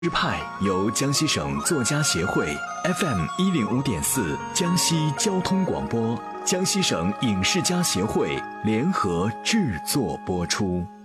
日派由江西省作家协会 FM105.4江西交通广播、江西省影视家协会联合制作播出。